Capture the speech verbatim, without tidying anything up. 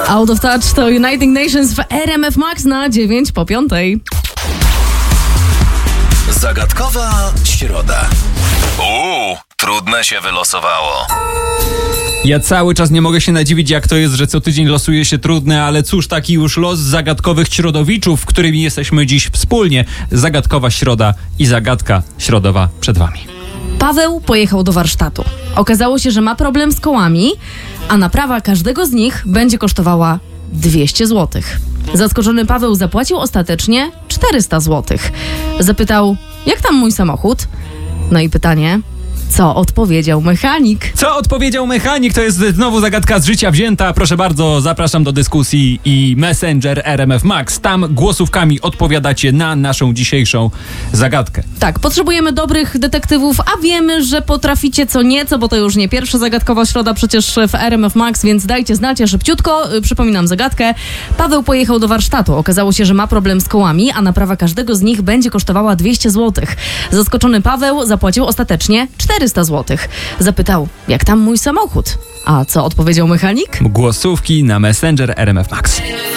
Out of Touch to Uniting Nations w R M F Max na dziewięć po piątej. Zagadkowa środa. Uuu, trudne się wylosowało. Ja cały czas nie mogę się nadziwić, jak to jest, że co tydzień losuje się trudne, ale cóż, taki już los zagadkowych środowiczów, którymi jesteśmy dziś wspólnie. Zagadkowa środa i zagadka środowa przed wami. Paweł pojechał do warsztatu. Okazało się, że ma problem z kołami, a naprawa każdego z nich będzie kosztowała dwieście złotych. Zaskoczony Paweł zapłacił ostatecznie czterysta złotych. Zapytał, jak tam mój samochód? No i pytanie, co odpowiedział mechanik? Co odpowiedział mechanik? To jest znowu zagadka z życia wzięta. Proszę bardzo, zapraszam do dyskusji i Messenger R M F Max. Tam głosówkami odpowiadacie na naszą dzisiejszą zagadkę. Tak, potrzebujemy dobrych detektywów, a wiemy, że potraficie co nieco, bo to już nie pierwsza zagadkowa środa przecież w R M F Max, więc dajcie znać szybciutko. Przypominam zagadkę. Paweł pojechał do warsztatu. Okazało się, że ma problem z kołami, a naprawa każdego z nich będzie kosztowała dwieście złotych. Zaskoczony Paweł zapłacił ostatecznie czterysta złotych. Zapytał, jak tam mój samochód? A co odpowiedział mechanik? Głosówki na Messenger R M F Max.